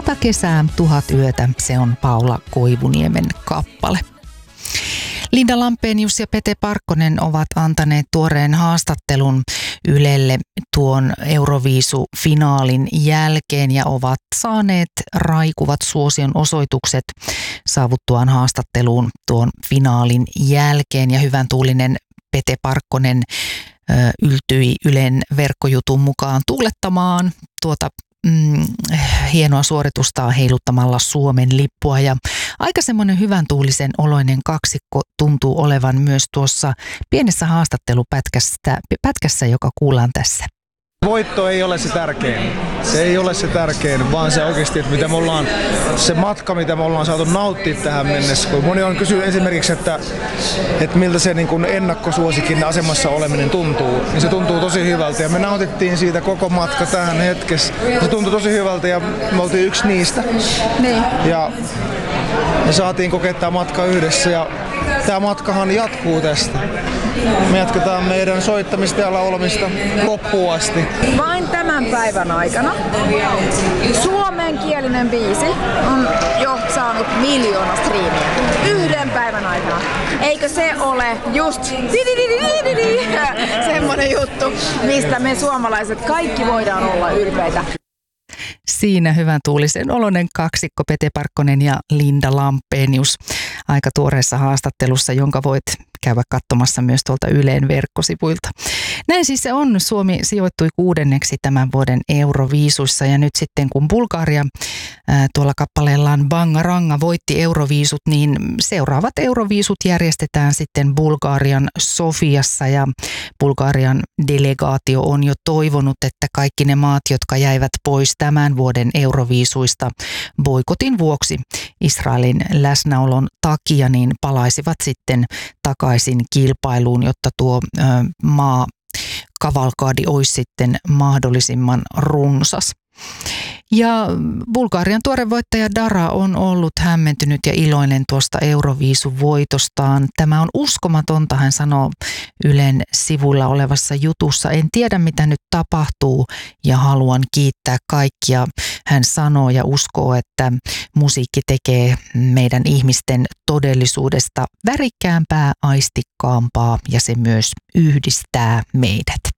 100 kesää, 1000 yötä, se on Paula Koivuniemen kappale. Linda Lampenius ja Pete Parkkonen ovat antaneet tuoreen haastattelun Ylelle tuon Euroviisu-finaalin jälkeen ja ovat saaneet raikuvat suosion osoitukset saavuttuaan haastatteluun tuon finaalin jälkeen. Ja hyvän tuulinen Pete Parkkonen yltyi Ylen verkkojutun mukaan tuulettamaan tuota hienoa suoritustaan heiluttamalla Suomen lippua, ja aika semmoinen hyvän tuulisen oloinen kaksikko tuntuu olevan myös tuossa pienessä haastattelupätkässä, joka kuullaan tässä. Voitto ei ole se tärkein. Se ei ole se tärkein, vaan se oikeasti, että mitä me ollaan, se matka, mitä me ollaan saatu nauttia tähän mennessä. Kun moni on kysynyt esimerkiksi, että miltä se niin kuin ennakkosuosikin asemassa oleminen tuntuu, niin se tuntuu tosi hyvältä. Ja me nautittiin siitä koko matka tähän hetkessä. Se tuntui tosi hyvältä ja me oltiin yksi niistä. Niin. Ja me saatiin kokea tämä matka yhdessä ja tämä matkahan jatkuu tästä. Me jatketaan meidän soittamista ja laulamista loppuun asti. Vain tämän päivän aikana suomenkielinen biisi on jo saanut 1 000 000 striimiä. Yhden päivän aikana. Eikö se ole just semmoinen juttu, mistä me suomalaiset kaikki voidaan olla ylpeitä? Siinä hyvän tuulisen oloinen kaksikko Pete Parkkonen ja Linda Lampenius aika tuoreessa haastattelussa, jonka voit käydä katsomassa myös tuolta Ylen verkkosivuilta. Näin siis se on. Suomi sijoittui 6. tämän vuoden Euroviisuissa, ja nyt sitten kun Bulgaria tuolla kappaleellaan Bangaranga voitti Euroviisut, niin seuraavat Euroviisut järjestetään sitten Bulgarian Sofiassa, ja Bulgarian delegaatio on jo toivonut, että kaikki ne maat, jotka jäivät pois tämän vuoden Euroviisuista boikotin vuoksi Israelin läsnäolon takia, niin palaisivat sitten takaisin kilpailuun, jotta tuo kavalkadi olisi sitten mahdollisimman runsas. Ja Bulgarian tuore voittaja Dara on ollut hämmentynyt ja iloinen tuosta Euroviisuvoitostaan. Tämä on uskomatonta, hän sanoo Ylen sivuilla olevassa jutussa. En tiedä, mitä nyt tapahtuu ja haluan kiittää kaikkia. Hän sanoo ja uskoo, että musiikki tekee meidän ihmisten todellisuudesta värikkäämpää, aistikkaampaa ja se myös yhdistää meidät.